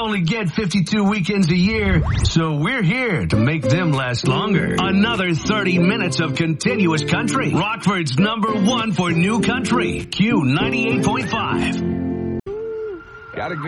only get 52 weekends a year, so we're here to make them last longer. Another 30 minutes of continuous country. Rockford's #1 for new country. Q 98.5. Gotta go.